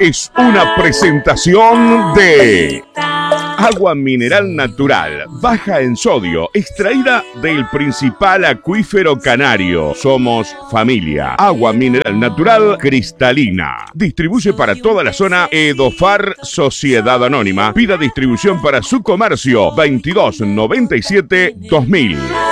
es una presentación de agua mineral natural, baja en sodio, extraída del principal acuífero canario. Somos familia. Agua mineral natural cristalina. Distribuye para toda la zona Edofar Sociedad Anónima. Pida distribución para su comercio 2297 2000.